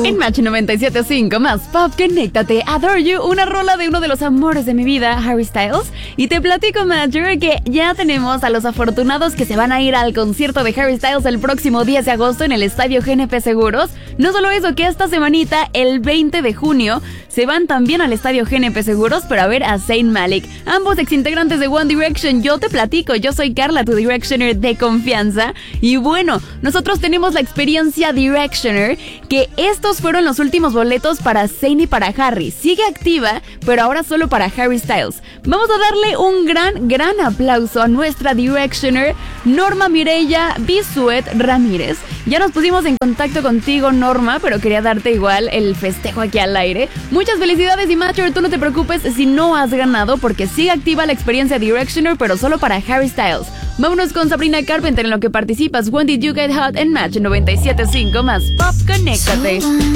En Match 97.5 más Pop, conéctate. Adore You, una rola de uno de los amores de mi vida, Harry Styles. Y te platico, Matcher, que ya tenemos a los afortunados que se van a ir al concierto de Harry Styles el próximo 10 de agosto en el estadio GNP Seguros. No solo eso, que esta semanita, el 20 de junio, se van también al estadio GNP Seguros para ver a Zayn Malik. Ambos exintegrantes de One Direction. Yo te platico, yo soy Carla, tu Directioner de confianza. Y bueno, nosotros tenemos la experiencia Directioner, que estos fueron los últimos boletos para Zayn y para Harry. Sigue activa, pero ahora solo para Harry Styles. Vamos a darle un gran aplauso a nuestra Directioner, Norma Mireya Bisuet Ramírez. Ya nos pusimos en contacto contigo, Norma, pero quería darte igual el festejo aquí al aire. Muchas felicidades y Matcher, tú no te preocupes si no has ganado, porque sigue activa la experiencia Directioner, pero solo para Harry Styles. Vámonos con Sabrina Carpenter en lo que participas. When Did You Get Hot en Match 97.5 más Pop, conéctate.